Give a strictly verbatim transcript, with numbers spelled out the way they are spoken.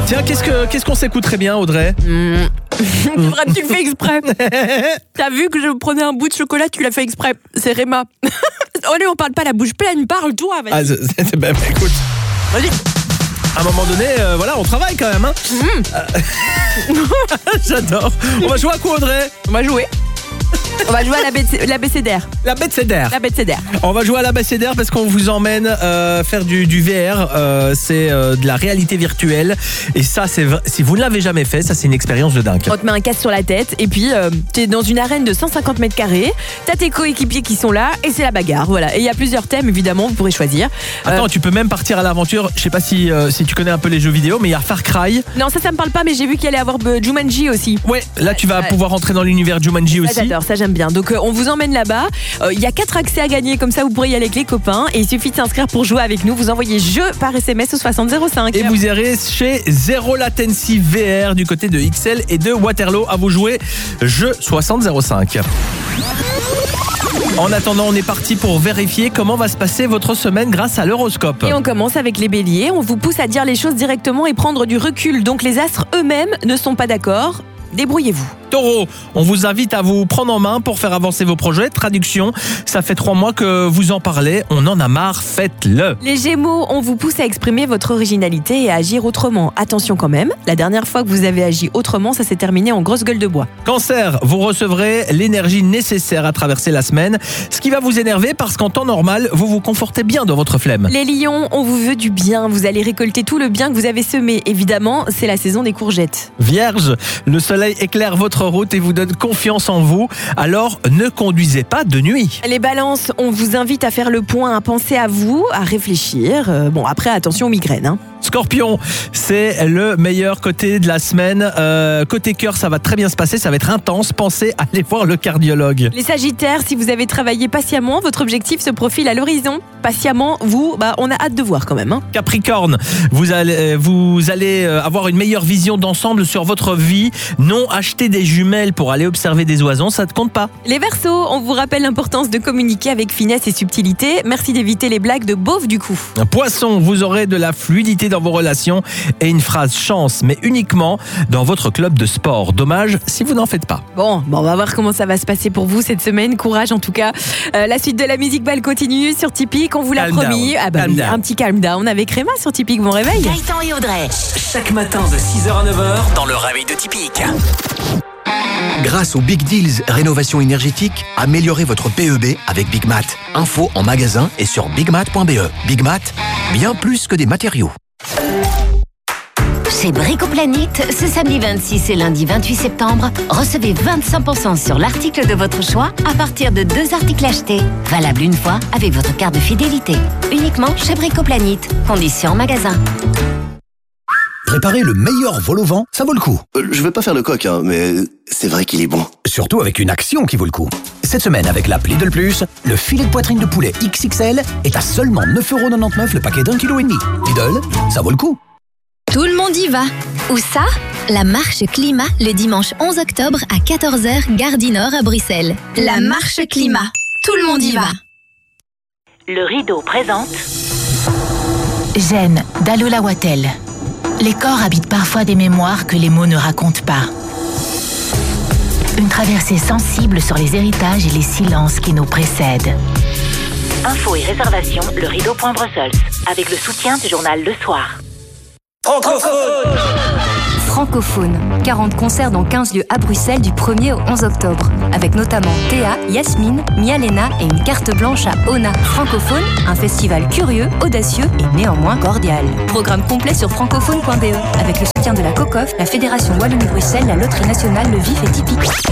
Tiens, qu'est-ce, que, qu'est-ce qu'on s'écoute très bien, Audrey? Mmh. C'est vrai, tu le fais exprès. T'as vu que je prenais un bout de chocolat, tu l'as fait exprès. C'est Réma. Allez, on parle pas la bouche pleine, parle-toi. Vas-y. Ah, c'est, c'est, bah, écoute. Vas-y. À un moment donné, euh, voilà, on travaille quand même. Hein. Mmh. Euh... J'adore. On va jouer à quoi, Audrey? On va jouer. On va jouer à l'abécédaire. L'abécédaire. L'abécédaire. On va jouer à l'abécédaire parce qu'on vous emmène euh, faire du, du V R. Euh, c'est euh, de la réalité virtuelle. Et ça, c'est si vous ne l'avez jamais fait, ça, c'est une expérience de dingue. On te met un casque sur la tête et puis euh, t'es dans une arène de cent cinquante mètres carrés. T'as tes coéquipiers qui sont là et c'est la bagarre. Voilà. Et il y a plusieurs thèmes, évidemment, vous pourrez choisir. Attends, euh, tu peux même partir à l'aventure. Je sais pas si, euh, si tu connais un peu les jeux vidéo, mais il y a Far Cry. Non, ça, ça me parle pas, mais j'ai vu qu'il allait y avoir euh, Jumanji aussi. Ouais, là, tu vas ouais. pouvoir entrer dans l'univers Jumanji ça, aussi. J'adore, ça, j'aime bien. Donc, euh, on vous emmène là-bas. Il euh, y a quatre accès à gagner, comme ça, vous pourrez y aller avec les copains. Et il suffit de s'inscrire pour jouer avec nous. Vous envoyez jeu par S M S au soixante zéro cinq. Et vous irez chez Zero Latency V R du côté de X L et de Waterloo. À vous jouer, jeu soixante zéro cinq. En attendant, on est parti pour vérifier comment va se passer votre semaine grâce à l'horoscope. Et on commence avec les béliers. On vous pousse à dire les choses directement et prendre du recul. Donc les astres eux-mêmes ne sont pas d'accord. Débrouillez-vous. Taureau, on vous invite à vous prendre en main pour faire avancer vos projets. Traduction, ça fait trois mois que vous en parlez, on en a marre, faites-le. Les Gémeaux, on vous pousse à exprimer votre originalité et à agir autrement. Attention quand même, la dernière fois que vous avez agi autrement, ça s'est terminé en grosse gueule de bois. Cancer, vous recevrez l'énergie nécessaire à traverser la semaine, ce qui va vous énerver parce qu'en temps normal, vous vous confortez bien dans votre flemme. Les Lions, on vous veut du bien, vous allez récolter tout le bien que vous avez semé. Évidemment, c'est la saison des courgettes. Vierge, le soleil éclaire votre route et vous donne confiance en vous, alors ne conduisez pas de nuit. Les balances, on vous invite à faire le point, à penser à vous, à réfléchir. Euh, bon, après, attention aux migraines. Hein. Scorpion, c'est le meilleur côté de la semaine. Euh, côté cœur, ça va très bien se passer, ça va être intense. Pensez à aller voir le cardiologue. Les Sagittaires, si vous avez travaillé patiemment, votre objectif se profile à l'horizon. Patiemment, vous, bah, on a hâte de voir quand même. Hein. Capricorne, vous allez, vous allez avoir une meilleure vision d'ensemble sur votre vie. Non, acheter des jumelles pour aller observer des oiseaux, ça ne compte pas. Les Verseaux, on vous rappelle l'importance de communiquer avec finesse et subtilité. Merci d'éviter les blagues de beauf du coup. Poisson, vous aurez de la fluidité dans vos relations et une phrase chance, mais uniquement dans votre club de sport. Dommage si vous n'en faites pas. Bon, bon, on va voir comment ça va se passer pour vous cette semaine. Courage en tout cas. Euh, la suite de la musique balle continue sur Tipeee. On vous l'a calm promis. Down. Ah bah oui, un petit calm down avec Réma sur Tipeee. Bon réveil. Gaëtan et Audrey. Chaque matin de six heures à neuf heures dans le réveil de Tipeee. Grâce aux Big Deals Rénovation énergétique, améliorez votre P E B avec Big Mat. Info en magasin et sur bigmat point b e. Big Mat, bien plus que des matériaux. Chez Bricoplanète, ce samedi vingt-six et lundi vingt-huit septembre, recevez vingt-cinq pour cent sur l'article de votre choix à partir de deux articles achetés. Valable une fois avec votre carte de fidélité. Uniquement chez Bricoplanète. Conditions en magasin. Préparer le meilleur vol au vent, ça vaut le coup. Euh, je veux pas faire le coq, hein, mais c'est vrai qu'il est bon. Surtout avec une action qui vaut le coup. Cette semaine, avec l'app Lidl Plus, le filet de poitrine de poulet X X L est à seulement neuf euros quatre-vingt-dix-neuf le paquet d'un kilo et demi. Lidl, ça vaut le coup. Tout le monde y va. Où ça? La marche climat le dimanche onze octobre à quatorze heures, gare du Nord à Bruxelles. La marche climat. Tout le monde y va. Le Rideau présente Gênes d'Aloula Wattel. Les corps habitent parfois des mémoires que les mots ne racontent pas. Une traversée sensible sur les héritages et les silences qui nous précèdent. Infos et réservations, le rideau point bruxelles, avec le soutien du journal Le Soir. Francophone. Francophone. quarante concerts dans quinze lieux à Bruxelles du premier au onze octobre. Avec notamment Théa, Yasmine, Mialena et une carte blanche à Ona. Francophone, un festival curieux, audacieux et néanmoins cordial. Programme complet sur francophone point b e. Avec le soutien de la COCOF, la Fédération Wallonie-Bruxelles, la Loterie Nationale, le Vif et Tipeee.